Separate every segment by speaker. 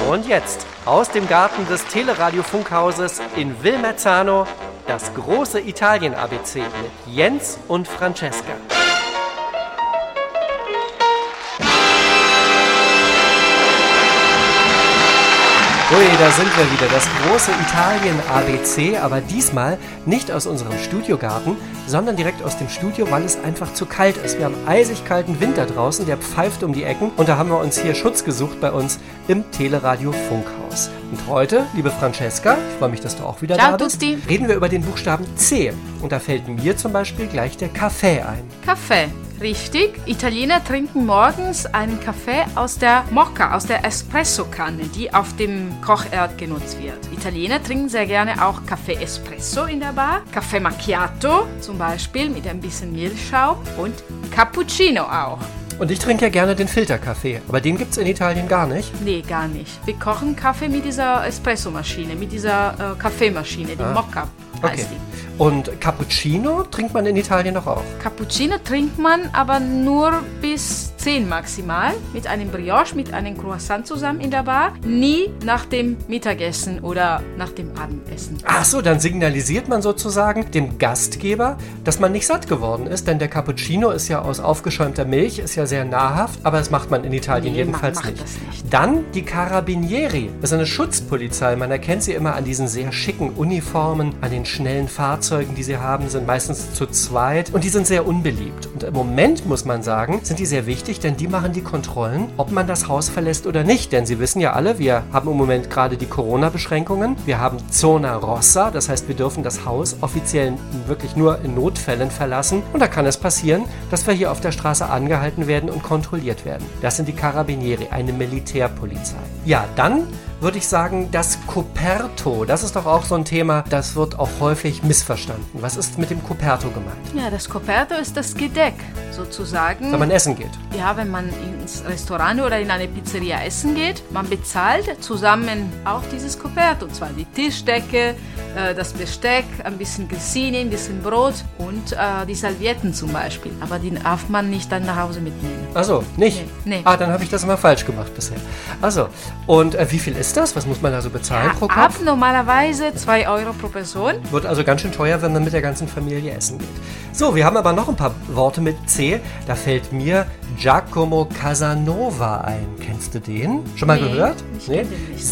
Speaker 1: Und jetzt aus dem Garten des Teleradio-Funkhauses in Wilmerzano das große Italien-ABC mit Jens und Francesca. Ui, da sind wir wieder, das große Italien-ABC, aber diesmal nicht aus unserem Studiogarten, sondern direkt aus dem Studio, weil es einfach zu kalt ist. Wir haben eisig kalten Winter draußen, der pfeift um die Ecken und da haben wir uns hier Schutz gesucht bei uns im Teleradio-Funkhaus. Und heute, liebe Francesca, ich freue mich, dass du auch wieder da bist, reden wir über den Buchstaben C. Und da fällt mir zum Beispiel gleich der Kaffee ein.
Speaker 2: Kaffee. Richtig. Italiener trinken morgens einen Kaffee aus der Mocca, aus der Espresso-Kanne, die auf dem Kochherd genutzt wird. Italiener trinken sehr gerne auch Kaffee Espresso in der Bar, Kaffee Macchiato zum Beispiel mit ein bisschen Milchschaum und Cappuccino auch.
Speaker 1: Und ich trinke ja gerne den Filterkaffee, aber den gibt es in Italien gar nicht.
Speaker 2: Nee, gar nicht. Wir kochen Kaffee mit dieser Espresso-Maschine, mit dieser Kaffeemaschine, die Mocca heißt die.
Speaker 1: Und Cappuccino trinkt man in Italien doch auch?
Speaker 2: Cappuccino trinkt man aber nur bis 10 maximal, mit einem Brioche, mit einem Croissant zusammen in der Bar. Nie nach dem Mittagessen oder nach dem Abendessen.
Speaker 1: Ach so, dann signalisiert man sozusagen dem Gastgeber, dass man nicht satt geworden ist, denn der Cappuccino ist ja aus aufgeschäumter Milch, ist ja sehr nahrhaft, aber das macht man in Italien jedenfalls nicht. Dann die Carabinieri, das ist eine Schutzpolizei, man erkennt sie immer an diesen sehr schicken Uniformen, an den schnellen Fahrzeugen, die sie haben, sind meistens zu zweit und die sind sehr unbeliebt. Und im Moment, muss man sagen, sind die sehr wichtig, denn die machen die Kontrollen, ob man das Haus verlässt oder nicht. Denn Sie wissen ja alle, wir haben im Moment gerade die Corona-Beschränkungen. Wir haben Zona Rossa, das heißt, wir dürfen das Haus offiziell wirklich nur in Notfällen verlassen. Und da kann es passieren, dass wir hier auf der Straße angehalten werden und kontrolliert werden. Das sind die Carabinieri, eine Militärpolizei. Ja, dann würde ich sagen, das Coperto, das ist doch auch so ein Thema, das wird auch häufig missverstanden. Was ist mit dem Coperto gemeint?
Speaker 2: Ja, das Coperto ist das Gedeck, sozusagen.
Speaker 1: Wenn man essen geht.
Speaker 2: Ja, wenn man ins Restaurant oder in eine Pizzeria essen geht, man bezahlt zusammen auch dieses Coperto, und zwar die Tischdecke, das Besteck, ein bisschen Grissini, ein bisschen Brot und die Servietten zum Beispiel. Aber die darf man nicht dann nach Hause mitnehmen.
Speaker 1: Ach so, nicht?
Speaker 2: Nee.
Speaker 1: Ah, dann habe ich das immer falsch gemacht bisher. Also, und wie viel ist das? Was muss man da so bezahlen pro Kopf?
Speaker 2: Ab normalerweise 2 Euro pro Person.
Speaker 1: Wird also ganz schön teuer, wenn man mit der ganzen Familie essen geht. So, wir haben aber noch ein paar Worte mit C. Da fällt mir Giacomo Casanova ein. Kennst du den? Schon mal gehört?
Speaker 2: Ich kenn den nicht.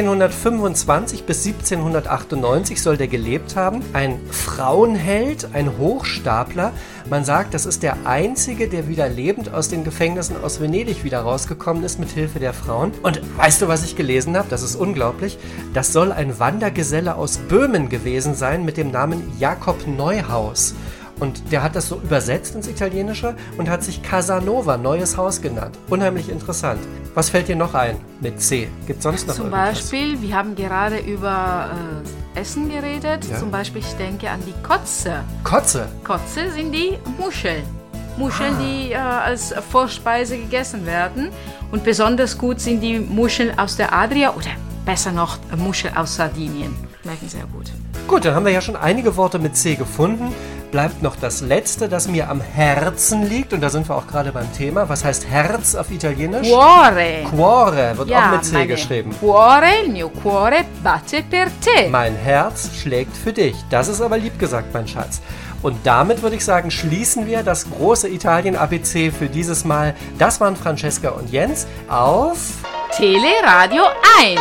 Speaker 1: 1725 bis 1798 soll der gelebt haben. Ein Frauenheld, ein Hochstapler. Man sagt, das ist der Einzige, der wieder lebend aus den Gefängnissen aus Venedig wieder rausgekommen ist mit Hilfe der Frauen. Und weißt du, was ich gelesen habe? Das ist unglaublich. Das soll ein Wandergeselle aus Böhmen gewesen sein mit dem Namen Jakob Neuhaus. Und der hat das so übersetzt ins Italienische und hat sich Casanova, Neues Haus genannt. Unheimlich interessant. Was fällt dir noch ein mit C? Gibt es sonst noch
Speaker 2: Zum
Speaker 1: irgendwas?
Speaker 2: Beispiel, wir haben gerade über Essen geredet.
Speaker 1: Ja.
Speaker 2: Zum Beispiel, ich denke an die Kotze.
Speaker 1: Kotze?
Speaker 2: Kotze sind die Muscheln. Muscheln, die als Vorspeise gegessen werden. Und besonders gut sind die Muscheln aus der Adria oder besser noch Muscheln aus Sardinien. Schmecken sehr gut.
Speaker 1: Gut, dann haben wir ja schon einige Worte mit C gefunden. Bleibt noch das letzte, das mir am Herzen liegt. Und da sind wir auch gerade beim Thema. Was heißt Herz auf Italienisch?
Speaker 2: Cuore.
Speaker 1: Cuore wird auch mit C geschrieben.
Speaker 2: Cuore, il mio cuore batte per te.
Speaker 1: Mein Herz schlägt für dich. Das ist aber lieb gesagt, mein Schatz. Und damit würde ich sagen, schließen wir das große Italien-ABC für dieses Mal. Das waren Francesca und Jens auf
Speaker 2: Teleradio 1.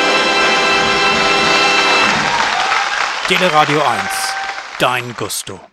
Speaker 3: Teleradio 1, dein Gusto.